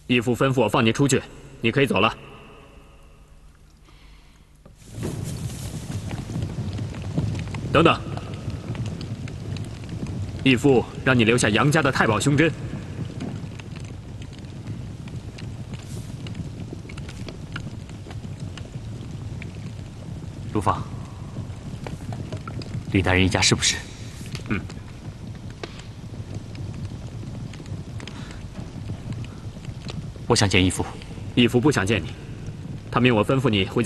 义父吩咐我放你出去，你可以走了。等等，义父让你留下杨家的太保胸针。 卢芳，李大人一家是不是？ 嗯。 我想见义父。 义父不想见你，他命我吩咐你回家。